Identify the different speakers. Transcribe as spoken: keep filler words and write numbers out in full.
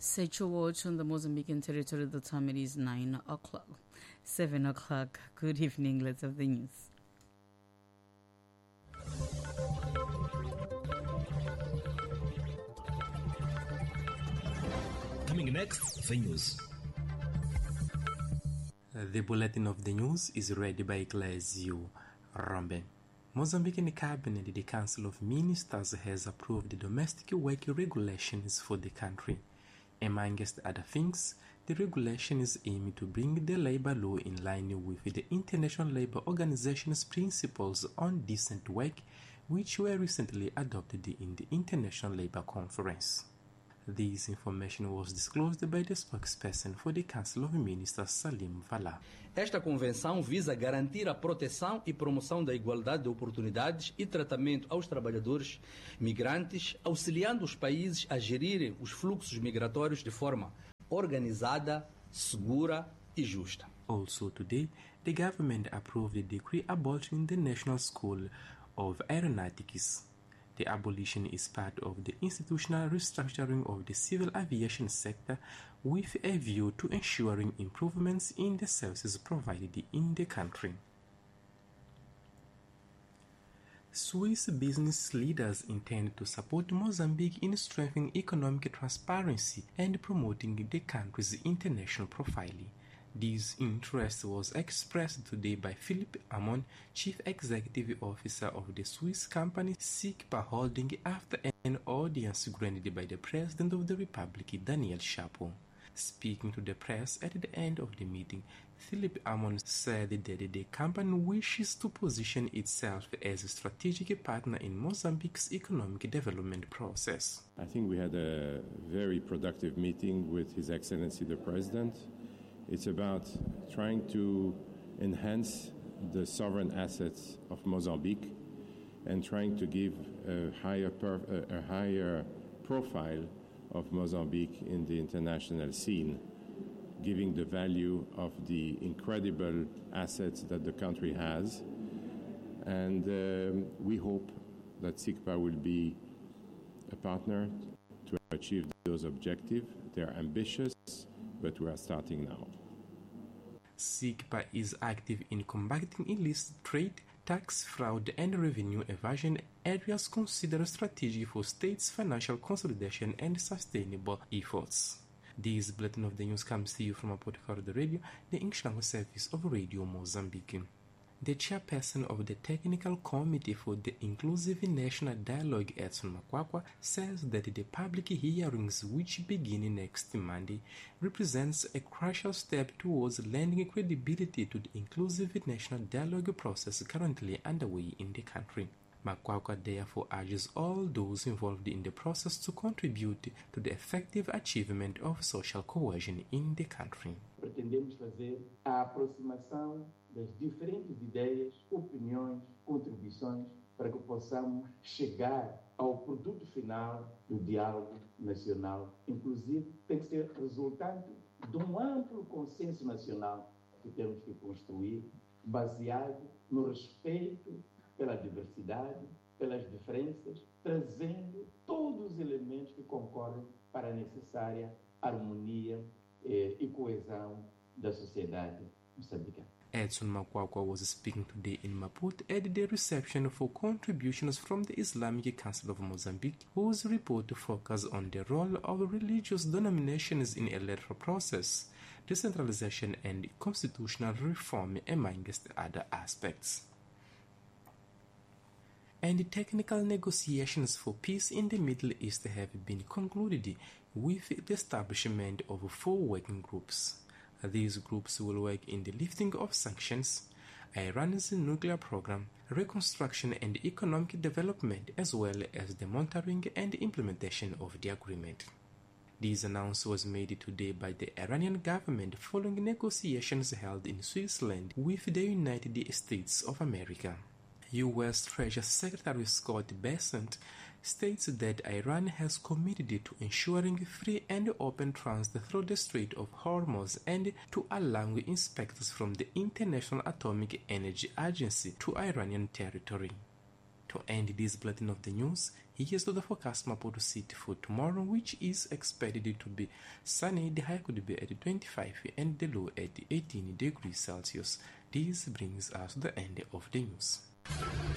Speaker 1: Seicho watch on the Mozambican territory. The time it is nine o'clock, seven o'clock. Good evening. Let's have the news.
Speaker 2: Coming next, the news.
Speaker 3: The bulletin of the news is read by Glazio Romben. Mozambican Cabinet, the Council of Ministers, has approved the domestic work regulations for the country. Amongst other things, the regulations aim to bring the labor law in line with the International Labour Organization's principles on decent work, which were recently adopted in the International Labour Conference. This information was disclosed by the spokesperson for the Council of Ministers, Salim Vala.
Speaker 4: Esta convenção visa garantir a proteção e promoção da igualdade de oportunidades e tratamento aos trabalhadores migrantes, auxiliando os países a gerirem os fluxos migratórios de forma organizada, segura e justa.
Speaker 3: Also today, the government approved the decree abolishing the National School of Aeronautics. The abolition is part of the institutional restructuring of the civil aviation sector with a view to ensuring improvements in the services provided in the country. Swiss business leaders intend to support Mozambique in strengthening economic transparency and promoting the country's international profile. This interest was expressed today by Philippe Amon, Chief Executive Officer of the Swiss company SIGPA Holding, after an audience granted by the President of the Republic, Daniel Chapo. Speaking to the press at the end of the meeting, Philippe Amon said that the company wishes to position itself as a strategic partner in Mozambique's economic development process.
Speaker 5: I think we had a very productive meeting with His Excellency the President. It's about trying to enhance the sovereign assets of Mozambique and trying to give a higher, per, a higher profile of Mozambique in the international scene, giving the value of the incredible assets that the country has. And um, we hope that SIGPA will be a partner to achieve those objectives. They are ambitious, but we are starting now.
Speaker 3: SIGPA is active in combating illicit trade, tax fraud, and revenue evasion, areas considered strategic for states' financial consolidation and sustainable efforts. This bulletin of the news comes to you from Apothecary Radio, the English language service of Radio Mozambique. The chairperson of the Technical Committee for the Inclusive National Dialogue, Edson Makwakwa, says that the public hearings, which begin next Monday, represents a crucial step towards lending credibility to the inclusive national dialogue process currently underway in the country. Makwakwa therefore urges all those involved in the process to contribute to the effective achievement of social cohesion in the country.
Speaker 6: Pretendemos fazer a aproximação das diferentes ideias, opiniões, contribuições para que possamos chegar ao produto final do diálogo nacional. Inclusive, tem que ser resultante de um amplo consenso nacional que temos que construir, baseado no respeito pela diversidade, pelas diferenças, trazendo todos os elementos que concorrem para a necessária harmonia eh, e coesão da sociedade moçambicana.
Speaker 3: Edson Makwakwa was speaking today in Maputo at the reception for contributions from the Islamic Council of Mozambique, whose report focused on the role of religious denominations in electoral process, decentralization and constitutional reform, amongst other aspects. And technical negotiations for peace in the Middle East have been concluded with the establishment of four working groups. These groups will work in the lifting of sanctions, Iran's nuclear program, reconstruction and economic development, as well as the monitoring and implementation of the agreement. This announcement was made today by the Iranian government following negotiations held in Switzerland with the United States of America. U S Treasury Secretary Scott Bessent states that Iran has committed to ensuring free and open transit through the Strait of Hormuz and to allowing inspectors from the International Atomic Energy Agency to Iranian territory. To end this bulletin of the news, here's to the forecast Maputo City for tomorrow, which is expected to be sunny. The high could be at twenty-five and the low at eighteen degrees Celsius. This brings us to the end of the news.